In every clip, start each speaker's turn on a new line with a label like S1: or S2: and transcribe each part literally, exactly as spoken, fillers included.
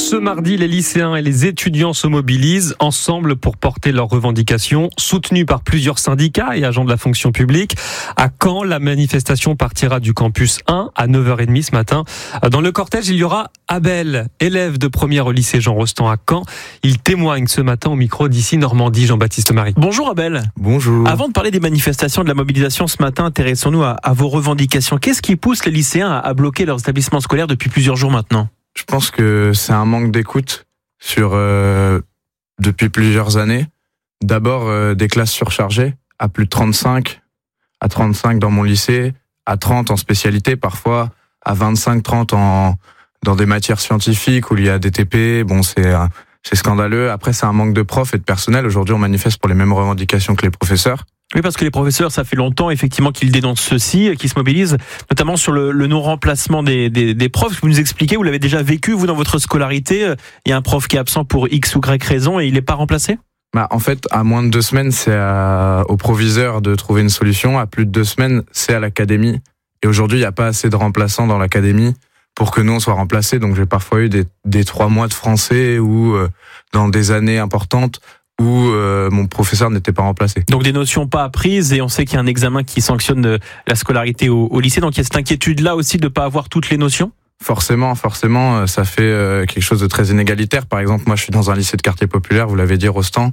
S1: Ce mardi, les lycéens et les étudiants se mobilisent ensemble pour porter leurs revendications, soutenues par plusieurs syndicats et agents de la fonction publique. À Caen, la manifestation partira du campus un à neuf heures trente ce matin. Dans le cortège, il y aura Abel, élève de première au lycée Jean Rostand à Caen. Il témoigne ce matin au micro d'ici Normandie, Jean-Baptiste Marie.
S2: Bonjour Abel.
S3: Bonjour.
S2: Avant de parler des manifestations, de la mobilisation ce matin, intéressons-nous à, à vos revendications. Qu'est-ce qui pousse les lycéens à, à bloquer leurs établissements scolaires depuis plusieurs jours maintenant ?
S3: Je pense que c'est un manque d'écoute sur euh, depuis plusieurs années. D'abord euh, des classes surchargées à plus de trente-cinq, à trente-cinq dans mon lycée, à trente en spécialité, parfois à vingt-cinq trente en dans des matières scientifiques où il y a des T P. Bon, c'est euh, c'est scandaleux. Après, c'est un manque de profs et de personnel. Aujourd'hui, on manifeste pour les mêmes revendications que les professeurs.
S2: Oui, parce que les professeurs, ça fait longtemps effectivement qu'ils dénoncent ceci, qu'ils se mobilisent, notamment sur le, le non-remplacement des, des, des profs. Vous nous expliquez, vous l'avez déjà vécu, vous, dans votre scolarité, il y a un prof qui est absent pour X ou Y raison et il n'est pas remplacé ?
S3: Bah, en fait, à moins de deux semaines, c'est à, au proviseur de trouver une solution. À plus de deux semaines, c'est à l'académie. Et aujourd'hui, il n'y a pas assez de remplaçants dans l'académie pour que nous, on soit remplacés. Donc, j'ai parfois eu des, des trois mois de français ou euh, dans des années importantes, où euh, mon professeur n'était pas remplacé.
S2: Donc des notions pas apprises, et on sait qu'il y a un examen qui sanctionne la scolarité au, au lycée, donc il y a cette inquiétude-là aussi de ne pas avoir toutes les notions ?
S3: Forcément, forcément, ça fait euh, quelque chose de très inégalitaire. Par exemple, moi je suis dans un lycée de quartier populaire, vous l'avez dit, Rostand,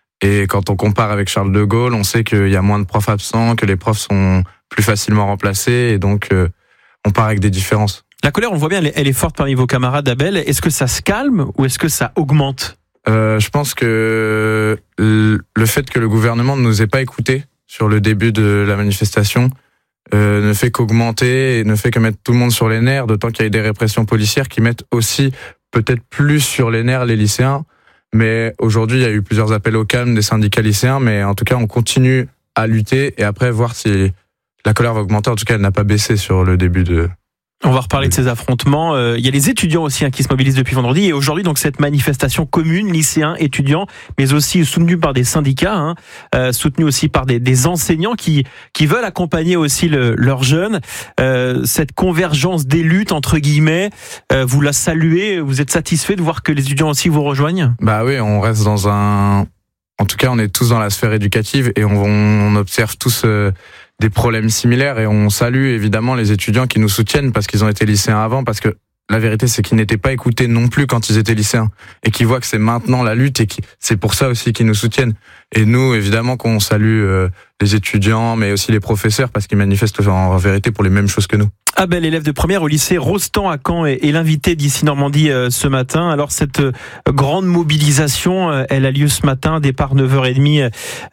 S3: et quand on compare avec Charles de Gaulle, on sait qu'il y a moins de profs absents, que les profs sont plus facilement remplacés, et donc euh, on part avec des différences.
S2: La colère, on le voit bien, elle est, elle est forte parmi vos camarades, Abel. Est-ce que ça se calme ou est-ce que ça augmente ?
S3: Euh, je pense que le fait que le gouvernement ne nous ait pas écoutés sur le début de la manifestation euh, ne fait qu'augmenter et ne fait que mettre tout le monde sur les nerfs, d'autant qu'il y a eu des répressions policières qui mettent aussi peut-être plus sur les nerfs les lycéens. Mais aujourd'hui, il y a eu plusieurs appels au calme des syndicats lycéens, mais en tout cas, on continue à lutter et après voir si la colère va augmenter. En tout cas, elle n'a pas baissé sur le début de...
S2: On va reparler de ces affrontements. Euh, il y a les étudiants aussi hein, qui se mobilisent depuis vendredi. Et aujourd'hui, donc cette manifestation commune, lycéens, étudiants, mais aussi soutenue par des syndicats, hein, euh, soutenue aussi par des, des enseignants qui qui veulent accompagner aussi le, leurs jeunes. Euh, cette convergence des luttes entre guillemets, euh, vous la saluez. Vous êtes satisfait de voir que les étudiants aussi vous rejoignent ?
S3: Bah oui, on reste dans un. En tout cas, on est tous dans la sphère éducative et on, on observe tous. Euh... des problèmes similaires et on salue évidemment les étudiants qui nous soutiennent parce qu'ils ont été lycéens avant, parce que la vérité c'est qu'ils n'étaient pas écoutés non plus quand ils étaient lycéens et qu'ils voient que c'est maintenant la lutte et que c'est pour ça aussi qu'ils nous soutiennent. Et nous évidemment qu'on salue euh, les étudiants mais aussi les professeurs parce qu'ils manifestent en vérité pour les mêmes choses que nous.
S2: Abel, élève de première au lycée Rostand à Caen, est l'invité d'ici Normandie ce matin. Alors cette grande mobilisation, elle a lieu ce matin, départ neuf heures trente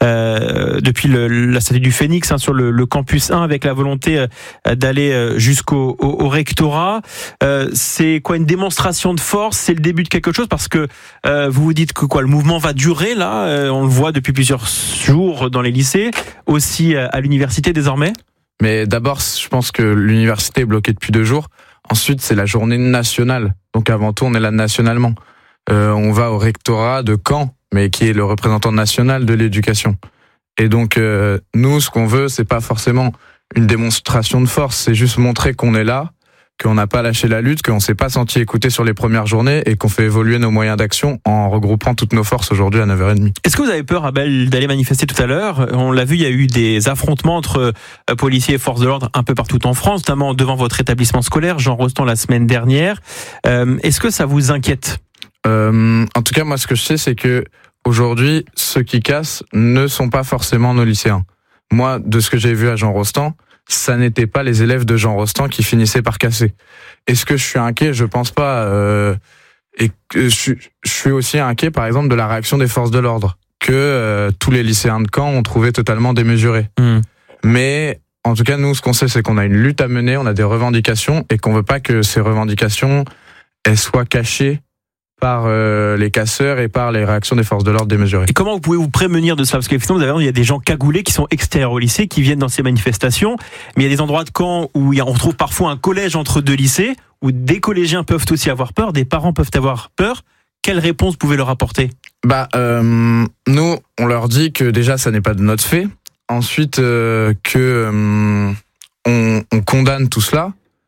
S2: euh, depuis le, la statue du Phénix hein, sur le, le campus un, avec la volonté d'aller jusqu'au au, au rectorat. Euh, c'est quoi, une démonstration de force ? C'est le début de quelque chose parce que euh, vous vous dites que quoi, le mouvement va durer là, euh, on le voit depuis plusieurs jours dans les lycées, aussi à l'université désormais.
S3: Mais d'abord, je pense que l'université est bloquée depuis deux jours. Ensuite, c'est la journée nationale. Donc avant tout, on est là nationalement. Euh, on va au rectorat de Caen, mais qui est le représentant national de l'éducation. Et donc, euh, nous, ce qu'on veut, c'est pas forcément une démonstration de force, c'est juste montrer qu'on est là, qu'on n'a pas lâché la lutte, qu'on s'est pas senti écouté sur les premières journées et qu'on fait évoluer nos moyens d'action en regroupant toutes nos forces aujourd'hui à neuf heures trente.
S2: Est-ce que vous avez peur, Abel, d'aller manifester tout à l'heure ? On l'a vu, il y a eu des affrontements entre policiers et forces de l'ordre un peu partout en France, notamment devant votre établissement scolaire, Jean Rostand, la semaine dernière. Euh, est-ce que ça vous inquiète ?
S3: euh, En tout cas, moi, ce que je sais, c'est que aujourd'hui, ceux qui cassent ne sont pas forcément nos lycéens. Moi, de ce que j'ai vu à Jean Rostand, ça n'était pas les élèves de Jean Rostand qui finissaient par casser. Est-ce que je suis inquiet ? Je pense pas. Euh, et je, je suis aussi inquiet, par exemple, de la réaction des forces de l'ordre, que euh, tous les lycéens de Caen ont trouvé totalement démesurée. Mmh. Mais en tout cas, nous, ce qu'on sait, c'est qu'on a une lutte à mener, on a des revendications, et qu'on veut pas que ces revendications elles soient cachées par euh, les casseurs et par les réactions des forces de l'ordre démesurées.
S2: Et comment vous pouvez vous prémunir de ça ? Parce qu'effectivement, vous avez raison, il y a des gens cagoulés qui sont extérieurs au lycée, qui viennent dans ces manifestations, mais il y a des endroits de Caen où il y a, on retrouve parfois un collège entre deux lycées, où des collégiens peuvent aussi avoir peur, des parents peuvent avoir peur. Quelle réponse vous pouvez leur apporter ?
S3: Bah, euh, nous, on leur dit que déjà, ça n'est pas de notre fait. Ensuite, euh, que euh, on, on condamne tout cela.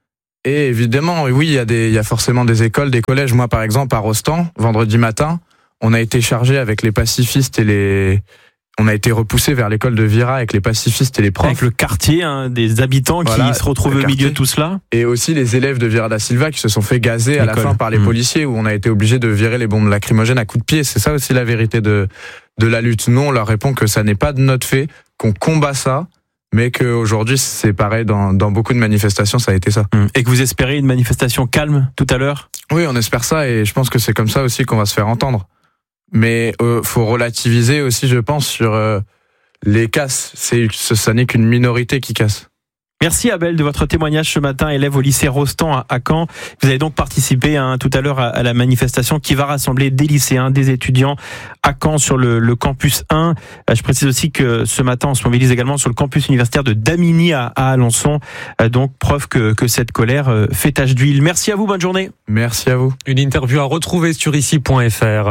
S3: Et évidemment, oui, il y a des, il y a forcément des écoles, des collèges. Moi, par exemple, à Rostand, vendredi matin, on a été chargé avec les pacifistes et les, on a été repoussé vers l'école de Vira avec les pacifistes et les profs.
S2: Avec le quartier, hein, des habitants
S3: voilà,
S2: qui se retrouvent au milieu de tout cela.
S3: Et aussi les élèves de Vira da Silva qui se sont fait gazer à la fin par les
S2: mmh.
S3: policiers, où on a été obligé de virer les bombes lacrymogènes à coups de pied. C'est ça aussi la vérité de, de la lutte. Nous, on leur répond que ça n'est pas de notre fait, qu'on combat ça, mais qu'aujourd'hui, c'est pareil, dans, dans beaucoup de manifestations, ça a été ça.
S2: Et que vous espérez une manifestation calme tout à l'heure ?
S3: Oui, on espère ça, et je pense que c'est comme ça aussi qu'on va se faire entendre. Mais euh, faut relativiser aussi, je pense, sur euh, les casses. C'est, ça n'est qu'une minorité qui casse.
S2: Merci Abel de votre témoignage ce matin, élève au lycée Rostand à, à Caen. Vous avez donc participé hein, tout à l'heure à, à la manifestation qui va rassembler des lycéens, des étudiants à Caen sur le, le campus un. Je précise aussi que ce matin on se mobilise également sur le campus universitaire de Damigny à, à Alençon. Donc preuve que, que cette colère fait tache d'huile. Merci à vous, bonne journée.
S3: Merci à vous.
S1: Une interview à retrouver sur ici point f r.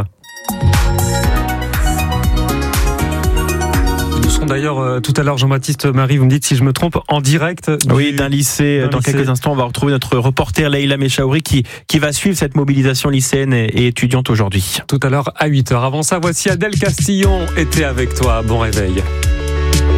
S1: Nous serons d'ailleurs euh, tout à l'heure, Jean-Baptiste, Marie, vous me dites si je me trompe, en direct du...
S2: Oui, d'un lycée.
S1: D'un
S2: Dans
S1: lycée.
S2: quelques instants, on va retrouver notre reporter Leïla Mechaouri qui, qui va suivre cette mobilisation lycéenne et, et étudiante aujourd'hui.
S1: Tout à l'heure à huit heures. Avant ça, voici Adèle Castillon était avec toi. Bon réveil.